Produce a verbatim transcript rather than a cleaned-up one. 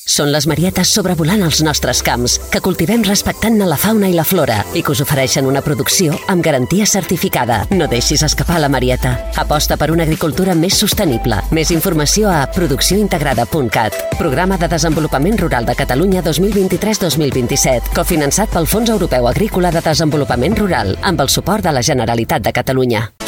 Són les marietes sobrevolant els nostres camps, que cultivem respectant-ne la fauna i la flora i que us ofereixen una producció amb garantia certificada. No deixis escapar la marieta. Aposta per una agricultura més sostenible. Més informació a producció integrada punt cat. Programa de Desenvolupament Rural de Catalunya dos mil vint-i-tres dos mil vint-i-set, cofinançat pel Fons Europeu Agrícola de Desenvolupament Rural, amb el suport de la Generalitat de Catalunya.